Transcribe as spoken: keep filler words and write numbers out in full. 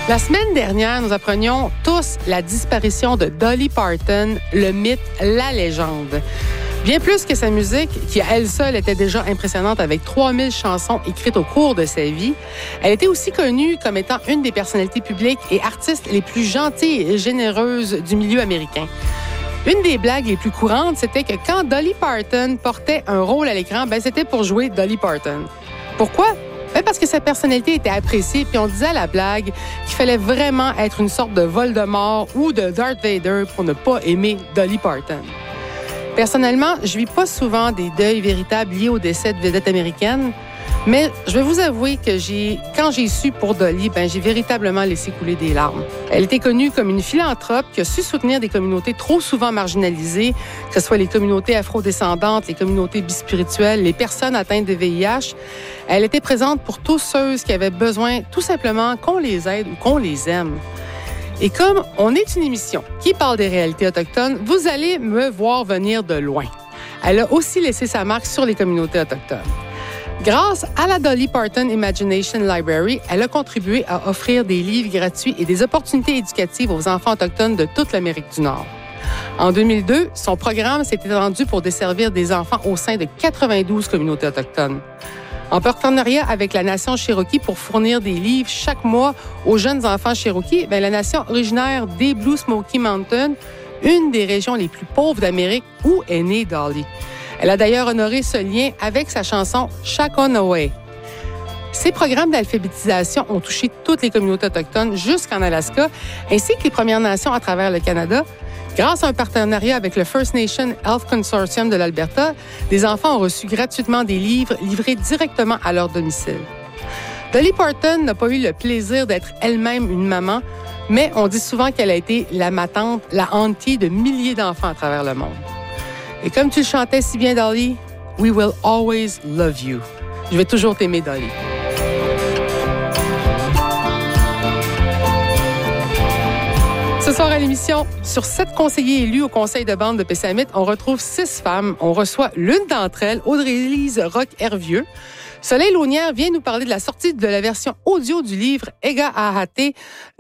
La semaine dernière, nous apprenions tous la disparition de Dolly Parton, le mythe, la légende. Bien plus que sa musique, qui à elle seule était déjà impressionnante avec trois mille chansons écrites au cours de sa vie, elle était aussi connue comme étant une des personnalités publiques et artistes les plus gentilles et généreuses du milieu américain. Une des blagues les plus courantes, c'était que quand Dolly Parton portait un rôle à l'écran, ben c'était pour jouer Dolly Parton. Pourquoi? Ben parce que sa personnalité était appréciée, puis on disait à la blague qu'il fallait vraiment être une sorte de Voldemort ou de Darth Vader pour ne pas aimer Dolly Parton. Personnellement, je vis pas souvent des deuils véritables liés au décès de vedettes américaines, mais je vais vous avouer que j'ai, quand j'ai su pour Dolly, ben j'ai véritablement laissé couler des larmes. Elle était connue comme une philanthrope qui a su soutenir des communautés trop souvent marginalisées, que ce soit les communautés afrodescendantes, les communautés bispirituelles, les personnes atteintes de V I H. Elle était présente pour tous ceux qui avaient besoin tout simplement qu'on les aide ou qu'on les aime. Et comme on est une émission qui parle des réalités autochtones, vous allez me voir venir de loin. Elle a aussi laissé sa marque sur les communautés autochtones. Grâce à la Dolly Parton Imagination Library, elle a contribué à offrir des livres gratuits et des opportunités éducatives aux enfants autochtones de toute l'Amérique du Nord. En deux mille deux, son programme s'est étendu pour desservir des enfants au sein de quatre-vingt-douze communautés autochtones. En partenariat avec la Nation Cherokee pour fournir des livres chaque mois aux jeunes enfants Cherokee, bien, la nation originaire des Blue Smoky Mountains, une des régions les plus pauvres d'Amérique où est née Dolly. Elle a d'ailleurs honoré ce lien avec sa chanson « Shakonaway ». Ces programmes d'alphabétisation ont touché toutes les communautés autochtones jusqu'en Alaska, ainsi que les Premières Nations à travers le Canada. Grâce à un partenariat avec le First Nation Health Consortium de l'Alberta, des enfants ont reçu gratuitement des livres livrés directement à leur domicile. Dolly Parton n'a pas eu le plaisir d'être elle-même une maman, mais on dit souvent qu'elle a été la matante, la auntie de milliers d'enfants à travers le monde. Et comme tu le chantais si bien, Dolly, « We will always love you ». Je vais toujours t'aimer, Dolly. Ce soir à l'émission, sur sept conseillers élus au conseil de bande de Pessamit, on retrouve six femmes. On reçoit l'une d'entre elles, Audrey-Lise Roch-Hervieux. Soleil Launière vient nous parler de la sortie de la version audio du livre Ega Ahate